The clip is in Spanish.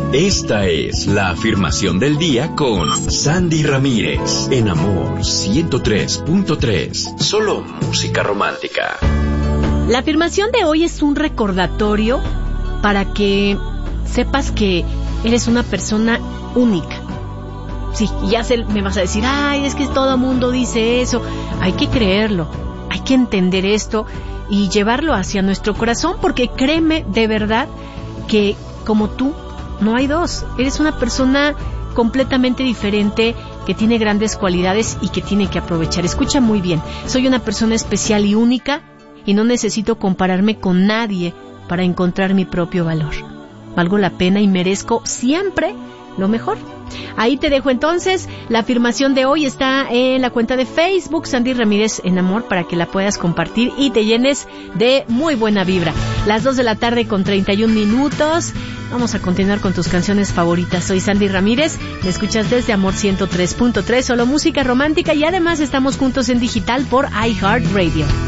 Esta es la afirmación del día con Sandy Ramírez en Amor 103.3. Solo música romántica. La afirmación de hoy es un recordatorio para que sepas que eres una persona única. Sí, ya me vas a decir, ay, es que todo el mundo dice eso. Hay que creerlo, hay que entender esto y llevarlo hacia nuestro corazón, porque créeme de verdad que como tú, no hay dos. Eres una persona completamente diferente, que tiene grandes cualidades y que tiene que aprovechar. Escucha muy bien, soy una persona especial y única y no necesito compararme con nadie para encontrar mi propio valor. Valgo la pena y merezco siempre lo mejor. Ahí te dejo entonces. La afirmación de hoy está en la cuenta de Facebook Sandy Ramírez en Amor, para que la puedas compartir y te llenes de muy buena vibra. Las 2:31 p.m. Vamos a continuar con tus canciones favoritas. Soy Sandy Ramírez, me escuchas desde Amor 103.3, solo música romántica, y además estamos juntos en digital por iHeartRadio.